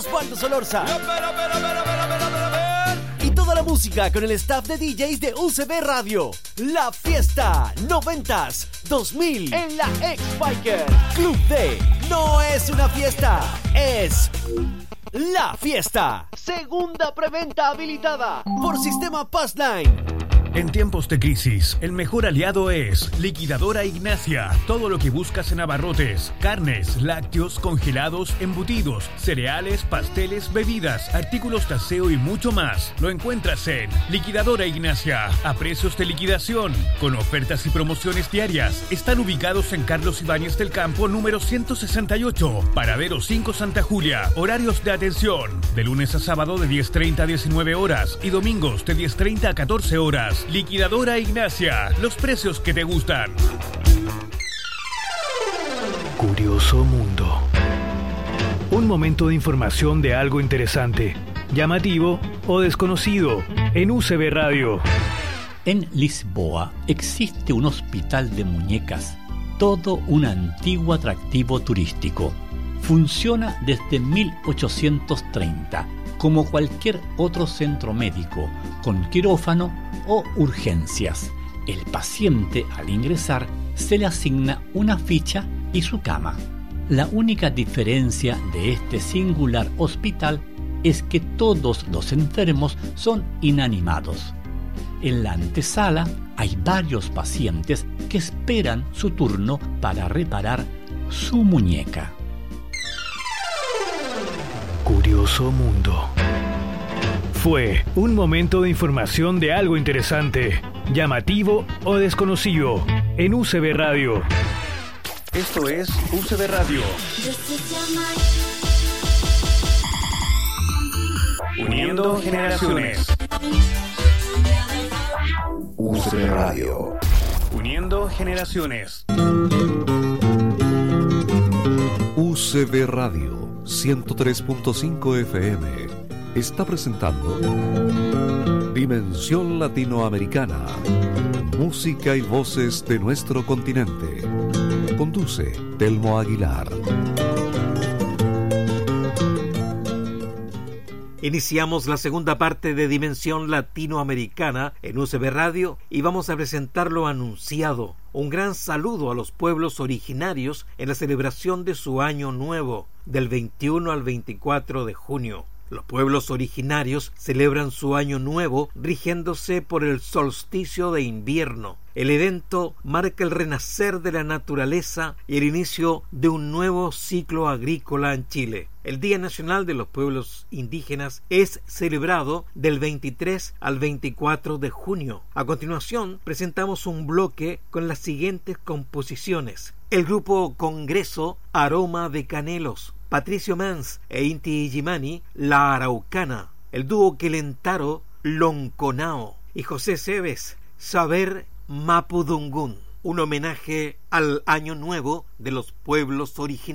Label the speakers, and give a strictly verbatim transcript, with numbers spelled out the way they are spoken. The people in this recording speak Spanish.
Speaker 1: Osvaldo Solorza. Y toda la música con el staff de D Js de U C B Radio. La fiesta noventas dos mil en la X-Biker. Club D no es una fiesta, es la fiesta. Segunda preventa habilitada por Sistema Passline.
Speaker 2: En tiempos de crisis, el mejor aliado es Liquidadora Ignacia. Todo lo que buscas en abarrotes, carnes, lácteos, congelados, embutidos, cereales, pasteles, bebidas, artículos de aseo y mucho más. Lo encuentras en Liquidadora Ignacia, a precios de liquidación, con ofertas y promociones diarias. Están ubicados en Carlos Ibáñez del Campo, número ciento sesenta y ocho, Paradero cinco Santa Julia. Horarios de atención, de lunes a sábado de diez treinta a diecinueve horas y domingos de diez treinta a catorce horas. Liquidadora Ignacia, los precios que te gustan.
Speaker 3: Curioso Mundo. Un momento de información de algo interesante, llamativo o desconocido en U C B Radio.
Speaker 4: En Lisboa existe un hospital de muñecas, todo un antiguo atractivo turístico. Funciona desde mil ochocientos treinta, como cualquier otro centro médico, con quirófano o urgencias. El paciente, al ingresar, se le asigna una ficha y su cama. La única diferencia de este singular hospital es que todos los enfermos son inanimados. En la antesala hay varios pacientes que esperan su turno para reparar su muñeca.
Speaker 3: Curioso Mundo. Fue un momento de información de algo interesante, llamativo o desconocido en U C B Radio.
Speaker 2: Esto es U C B Radio. Uniendo generaciones.
Speaker 5: U C B Radio.
Speaker 2: Uniendo generaciones.
Speaker 5: U C B Radio ciento tres punto cinco F M está presentando Dimensión Latinoamericana. Música y voces de nuestro continente. Conduce Telmo Aguilar.
Speaker 6: Iniciamos la segunda parte de Dimensión Latinoamericana en U C B Radio y vamos a presentar lo anunciado. Un gran saludo a los pueblos originarios en la celebración de su Año Nuevo, del veintiuno al veinticuatro de junio. Los pueblos originarios celebran su Año Nuevo rigiéndose por el solsticio de invierno. El evento marca el renacer de la naturaleza y el inicio de un nuevo ciclo agrícola en Chile. El Día Nacional de los Pueblos Indígenas es celebrado del veintitrés al veinticuatro de junio. A continuación, presentamos un bloque con las siguientes composiciones. El grupo Congreso, Aroma de Canelos. Patricio Mans e Inti Illimani, La Araucana. El dúo Quelentaro, Lonconao. Y José Cebes, Saber Mapudungún. Un homenaje al Año Nuevo de los pueblos originarios.